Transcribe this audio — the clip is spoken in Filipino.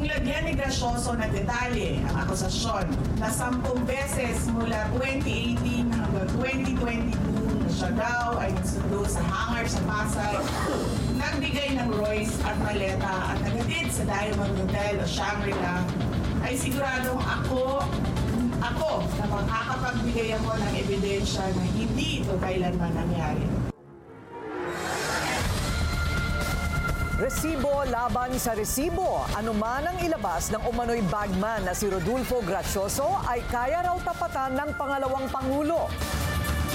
Kung lagyan ni Gracioso ng detalye ang akusasyon na 10 beses mula 2018 hanggang 2022 na siya daw ay nagsundo sa hangar sa Pasay, nagbigay ng Royce at maleta at nagatid sa Diamond Hotel o Shangri-La, ay siguradong ako na makakapagbigay ako ng ebidensya na hindi ito kailanman nangyari. Resibo laban sa resibo. Ano man ang ilabas ng umano'y bagman na si Rodolfo Gracioso ay kaya raw tapatan ng pangalawang Pangulo.